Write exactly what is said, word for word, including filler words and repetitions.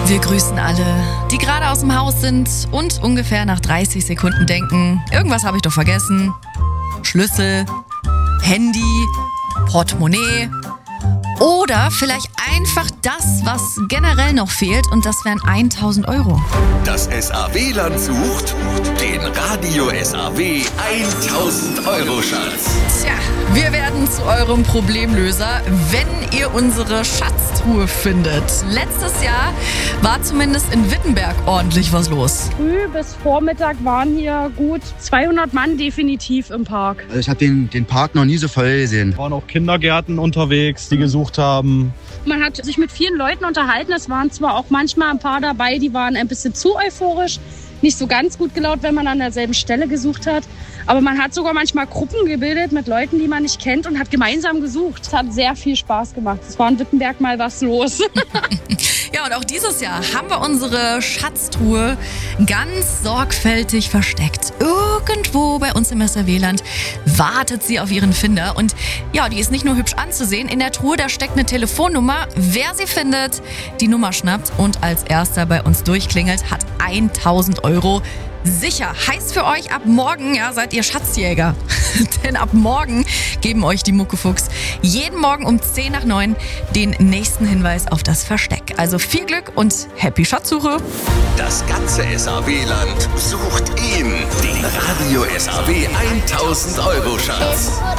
Wir grüßen alle, die gerade aus dem Haus sind und ungefähr nach dreißig Sekunden denken, irgendwas habe ich doch vergessen. Schlüssel, Handy, Portemonnaie oder vielleicht einfach das, was generell noch fehlt, und das wären tausend Euro. Das S A W-Land sucht den Radio S A W tausend Euro Schatz. Tja, wir werden zu eurem Problemlöser, wenn ihr unsere Schatztruhe findet. Letztes Jahr war zumindest in Wittenberg ordentlich was los. Früh bis Vormittag waren hier gut zweihundert Mann definitiv im Park. Also ich habe den, den Park noch nie so voll gesehen. Es waren auch Kindergärten unterwegs, die gesucht haben. Man hat sich mit vielen Leuten unterhalten. Es waren zwar auch manchmal ein paar dabei, die waren ein bisschen zu euphorisch. Nicht so ganz gut gelaunt, wenn man an derselben Stelle gesucht hat. Aber man hat sogar manchmal Gruppen gebildet mit Leuten, die man nicht kennt, und hat gemeinsam gesucht. Es hat sehr viel Spaß gemacht. Es war in Wittenberg mal was los. Ja, und auch dieses Jahr haben wir unsere Schatztruhe ganz sorgfältig versteckt. Irgendwo bei uns im S A W-Land wartet sie auf ihren Finder. Und ja, die ist nicht nur hübsch anzusehen. In der Truhe, da steckt eine Telefonnummer. Wer sie findet, die Nummer schnappt und als erster bei uns durchklingelt, hat tausend Euro sicher. Heißt für euch, ab morgen, ja, seid ihr Schatzjäger. Denn ab morgen geben euch die Muckefuchs jeden Morgen um zehn nach neun den nächsten Hinweis auf das Versteck. Also viel Glück und happy Schatzsuche. Das ganze S A W-Land sucht ihn, den Radio S A W tausend Euro Schatz.